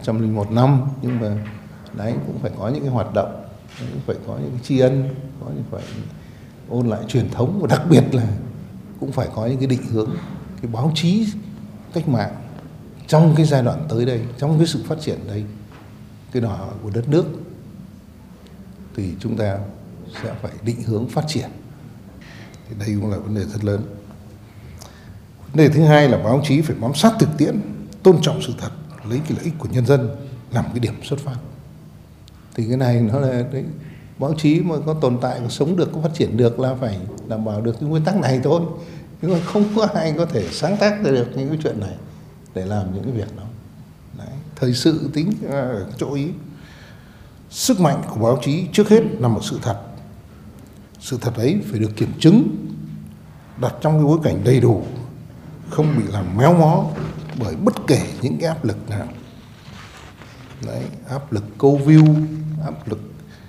101 năm, nhưng mà đấy cũng phải có những cái hoạt động, cũng phải có những cái tri ân, có những phải ôn lại truyền thống, và đặc biệt là cũng phải có những cái định hướng cái báo chí cách mạng trong cái giai đoạn tới đây, trong cái sự phát triển đây, cái đòi hỏi của đất nước thì chúng ta sẽ phải định hướng phát triển. Thì đây cũng là vấn đề rất lớn. Vấn đề thứ hai là báo chí phải bám sát thực tiễn, tôn trọng sự thật, lấy cái lợi ích của nhân dân làm cái điểm xuất phát. Thì cái này nó là đấy, báo chí mà có tồn tại, có sống được, có phát triển được là phải đảm bảo được cái nguyên tắc này thôi. Nhưng mà không có ai có thể sáng tác ra được những cái chuyện này để làm những cái việc đó. Đấy. Thời sự tính ở chỗ ý. Sức mạnh của báo chí trước hết nằm ở sự thật. Sự thật ấy phải được kiểm chứng, đặt trong cái bối cảnh đầy đủ, không bị làm méo mó bởi bất kể những cái áp lực nào. Đấy, áp lực câu view, áp lực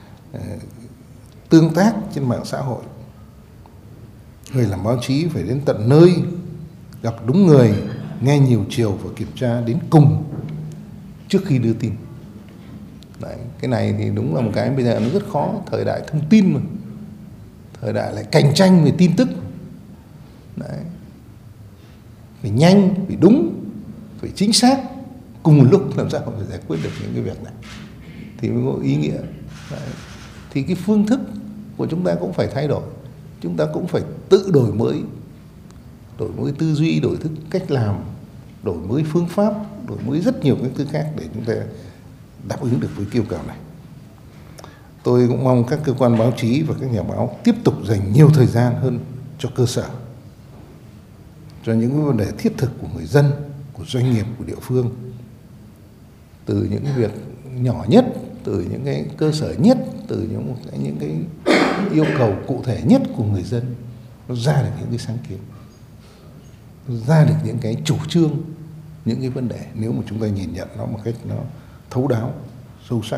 tương tác trên mạng xã hội. Người làm báo chí phải đến tận nơi, gặp đúng người, nghe nhiều chiều và kiểm tra đến cùng trước khi đưa tin. Đấy, cái này thì đúng là một cái bây giờ nó rất khó, thời đại thông tin mà, thời đại lại cạnh tranh về tin tức. Đấy, phải nhanh, phải đúng, phải chính xác, cùng một lúc làm sao phải giải quyết được những cái việc này thì mới có ý nghĩa. Đấy. Thì cái phương thức của chúng ta cũng phải thay đổi, chúng ta cũng phải tự đổi mới tư duy, đổi thức cách làm, đổi mới phương pháp, đổi mới rất nhiều các thứ khác để chúng ta đáp ứng được với yêu cầu này. Tôi cũng mong các cơ quan báo chí và các nhà báo tiếp tục dành nhiều thời gian hơn cho cơ sở, cho những vấn đề thiết thực của người dân, của doanh nghiệp, của địa phương, từ những cái việc nhỏ nhất, từ những cái cơ sở nhất, từ những cái yêu cầu cụ thể nhất của người dân, nó ra được những cái sáng kiến, nó ra được những cái chủ trương, những cái vấn đề nếu mà chúng ta nhìn nhận nó một cách nó thấu đáo, sâu sắc.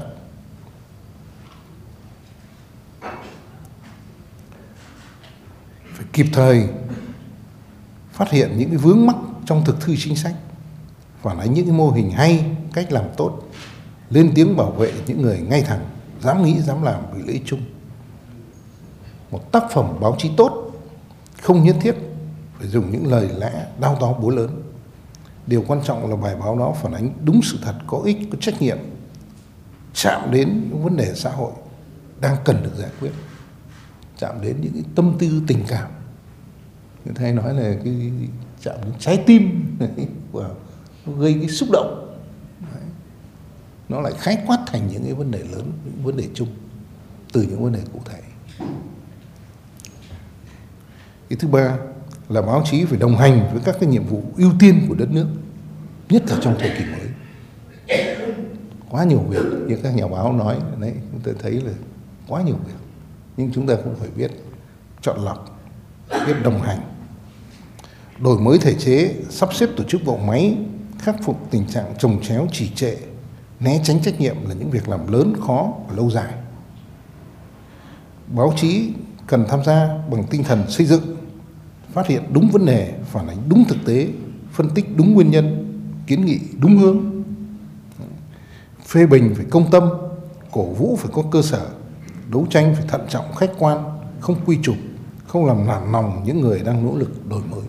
Phải kịp thời phát hiện những cái vướng mắc trong thực thi chính sách, phản ánh những cái mô hình hay, cách làm tốt, lên tiếng bảo vệ những người ngay thẳng, dám nghĩ, dám làm vì lợi ích chung. Một tác phẩm báo chí tốt không nhất thiết phải dùng những lời lẽ đao to búa lớn. Điều quan trọng là bài báo đó phản ánh đúng sự thật, có ích, có trách nhiệm, chạm đến những vấn đề xã hội đang cần được giải quyết, chạm đến những cái tâm tư tình cảm. Người ta hay nói là cái chạm đến trái tim và nó gây cái xúc động. Đấy. Nó lại khái quát thành những cái vấn đề lớn, những vấn đề chung từ những vấn đề cụ thể. Cái thứ ba là báo chí phải đồng hành với các cái nhiệm vụ ưu tiên của đất nước, nhất là trong thời kỳ mới. Quá nhiều việc như các nhà báo nói đấy, chúng ta thấy là quá nhiều việc, nhưng chúng ta cũng phải biết chọn lọc, biết đồng hành, đổi mới thể chế, sắp xếp tổ chức bộ máy, khắc phục tình trạng chồng chéo trì trệ, né tránh trách nhiệm là những việc làm lớn, khó và lâu dài. Báo chí cần tham gia bằng tinh thần xây dựng, phát hiện đúng vấn đề, phản ánh đúng thực tế, phân tích đúng nguyên nhân, kiến nghị đúng hướng, phê bình phải công tâm, cổ vũ phải có cơ sở, đấu tranh phải thận trọng, khách quan, không quy chụp, không làm nản lòng những người đang nỗ lực đổi mới.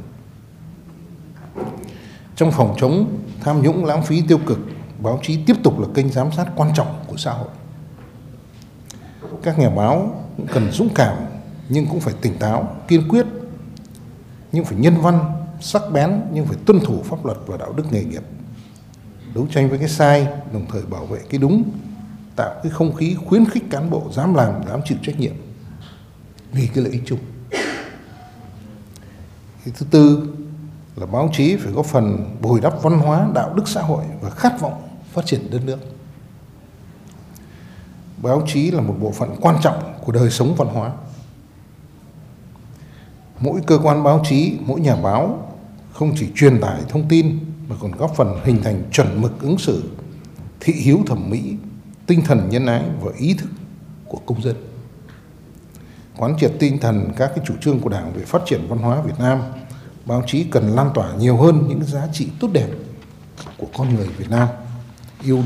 Trong phòng chống tham nhũng, lãng phí, tiêu cực, báo chí tiếp tục là kênh giám sát quan trọng của xã hội. Các nhà báo cũng cần dũng cảm, nhưng cũng phải tỉnh táo, kiên quyết, nhưng phải nhân văn, sắc bén, nhưng phải tuân thủ pháp luật và đạo đức nghề nghiệp. Đấu tranh với cái sai, đồng thời bảo vệ cái đúng, tạo cái không khí khuyến khích cán bộ dám làm, dám chịu trách nhiệm vì cái lợi ích chung. Cái thứ tư là báo chí phải góp phần bồi đắp văn hóa, đạo đức xã hội và khát vọng phát triển đất nước. Báo chí là một bộ phận quan trọng của đời sống văn hóa. Mỗi cơ quan báo chí, mỗi nhà báo không chỉ truyền tải thông tin mà còn góp phần hình thành chuẩn mực ứng xử, thị hiếu thẩm mỹ, tinh thần nhân ái và ý thức của công dân. Quán triệt tinh thần các cái chủ trương của Đảng về phát triển văn hóa Việt Nam, báo chí cần lan tỏa nhiều hơn những giá trị tốt đẹp của con người Việt Nam.